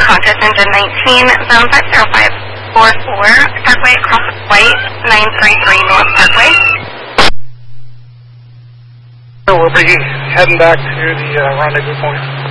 contest engine 19, zone 50544, Parkway across the flight, 933 North Parkway. We'll be heading back to the rendezvous point.